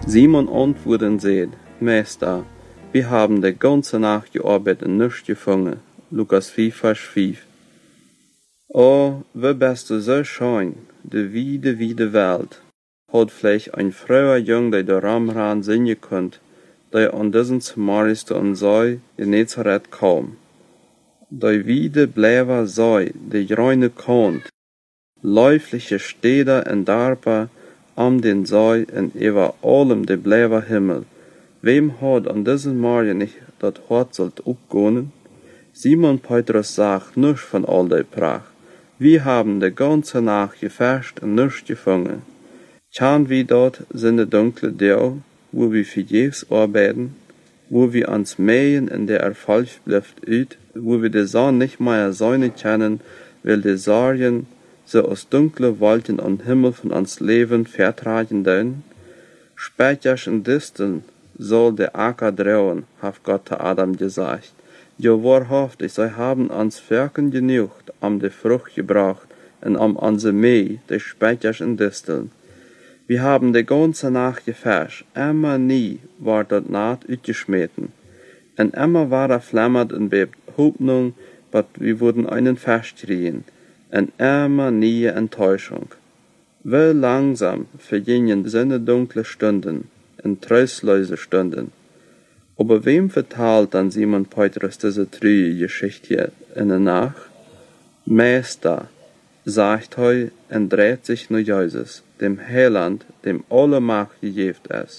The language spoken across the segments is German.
Simon antwortete und sagte, Meister, wir haben die ganze Nacht gearbeitet und nichts gefangen. Lukas 5, Vers 5. Oh, wie bist du so schön, die weite Welt. Hat vielleicht ein früher Jung, der der Ramran singen könnt, der an diesen Samaris an sei, in Nazareth kam. Der weite Bleiber sei, der reine Kant, läufliche Städte und Darpa, am den sei und über allem der Bleiber Himmel. Wem hat an diesen Morgen nicht dat Hort sollt upgehen? Simon Petrus sagt nichts von all der Pracht. Wir haben die ganze Nacht gefasst und nichts gefangen. Kann wir dort sind die dunkle Dau, wo wir vergebens arbeiten, wo wir ans Mähen in der Erfolg bleibt üt, wo wir die Sonne nicht mehr Säune kennen, weil die Sorgen so aus dunkle Wolken am Himmel von ans Leben vertragen dürfen? Später in Disteln soll der Acker drohen, hat Gott zu Adam gesagt. Jo wahrhaftig, sie haben ans Werken genügt, am die Frucht gebracht, und am anse Mäh, die später in Disteln. Wir haben die ganze Nacht gefasst, immer nie war dort Naht utgeschmeten. Und immer war er flammert und bebt Hoffnung, but wir wurden einen festkriegen. Und immer nie Enttäuschung. Wie langsam vergingen seine dunkle Stunden, und tröstlose Stunden. Aber wem vertalt dann Simon Petrus diese trüge Geschichte in der Nacht? Meister, sagt er und dreht sich nur Jesus, dem Heiland, dem alle Macht gegeben ist.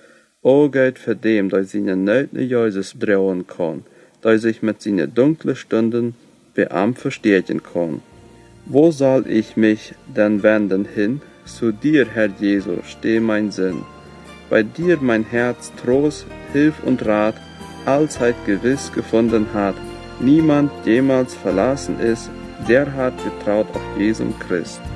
O Gott für dem, der seine Not nur Jesus drehen kann, der sich mit seinen dunklen Stunden beam verstehen kann. Wo soll ich mich denn wenden hin? Zu dir, Herr Jesus, steh mein Sinn. Bei dir mein Herz Trost, Hilf und Rat allzeit gewiss gefunden hat. Niemand jemals verlassen ist, der hat getraut auf Jesum Christ.